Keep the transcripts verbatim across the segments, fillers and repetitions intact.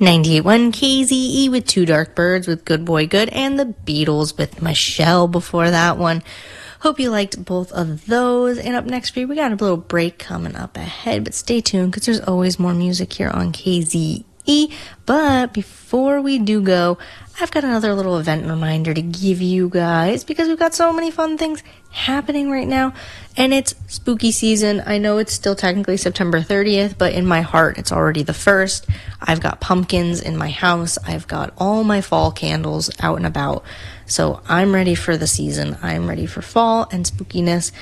ninety-eight point one K Z E with Two Dark Birds with Good Boy Good, and the Beatles with Michelle before that one. Hope you liked both of those. And up next for you, we got a little break coming up ahead, but stay tuned because there's always more music here on K Z E. But before we do go, I've got another little event reminder to give you guys because we've got so many fun things happening right now, and it's spooky season. I know it's still technically September thirtieth, but in my heart it's already the first. I've got pumpkins in my house. I've got all my fall candles out and about, so I'm ready for the season. I'm ready for fall and spookiness.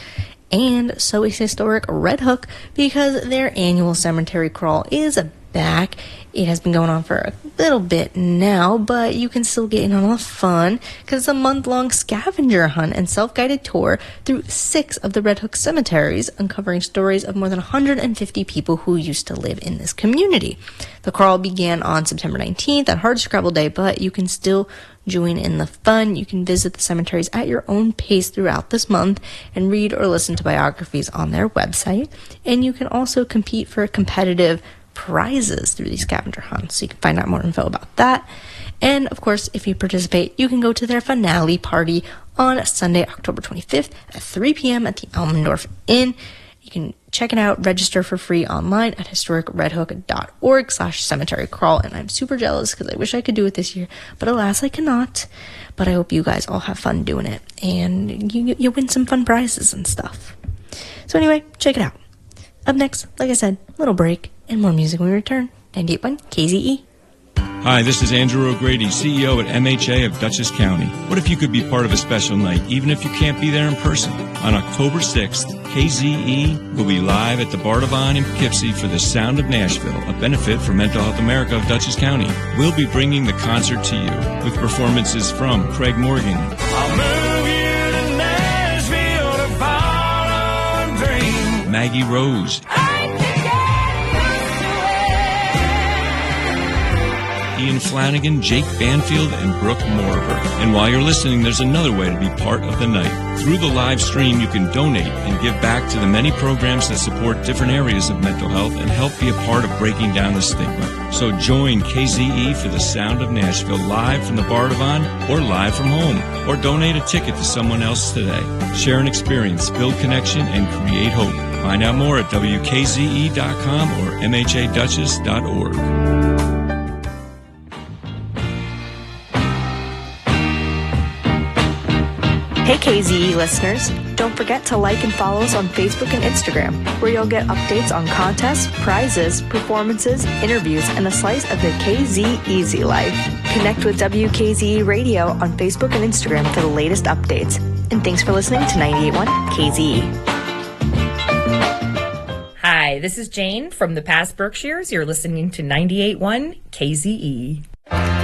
And so is Historic Red Hook because their annual cemetery crawl is back. It has been going on for a little bit now, but you can still get in on the fun because it's a month-long scavenger hunt and self-guided tour through six of the Red Hook cemeteries, uncovering stories of more than one hundred fifty people who used to live in this community. The crawl began on September nineteenth at Hardscrabble Day, but you can still join in the fun. You can visit the cemeteries at your own pace throughout this month and read or listen to biographies on their website. And you can also compete for competitive prizes through these scavenger hunts, so you can find out more info about that. And of course, if you participate, you can go to their finale party on Sunday, October twenty-fifth at three p.m. at the Almendorf Inn. You can check it out, register for free online at historic red hook dot org slash cemetery crawl. And I'm super jealous because I wish I could do it this year, but alas, I cannot. But I hope you guys all have fun doing it, and you, you win some fun prizes and stuff. So anyway, check it out. Up next, like I said, little break and more music when we return. ninety-eight point one K Z E. Hi, this is Andrew O'Grady, C E O at M H A of Dutchess County. What if you could be part of a special night, even if you can't be there in person? On October sixth, K Z E will be live at the Bardavon in Poughkeepsie for the Sound of Nashville, a benefit for Mental Health America of Dutchess County. We'll be bringing the concert to you with performances from Craig Morgan, I'll move you to Nashville to follow a dream. Maggie Rose, Ian Flanagan, Jake Banfield, and Brooke Morver. And while you're listening, there's another way to be part of the night. Through the live stream, you can donate and give back to the many programs that support different areas of mental health and help be a part of breaking down the stigma. So join K Z E for the Sound of Nashville live from the Bardavon or live from home. Or donate a ticket to someone else today. Share an experience, build connection, and create hope. Find out more at W K Z E dot com or M H A Dutchess dot org. Hey K Z E listeners, don't forget to like and follow us on Facebook and Instagram, where you'll get updates on contests, prizes, performances, interviews, and a slice of the K Z Easy life. Connect with W K Z E Radio on Facebook and Instagram for the latest updates. And thanks for listening to ninety-eight point one K Z E. Hi, this is Jane from the past Berkshires. You're listening to ninety-eight point one K Z E.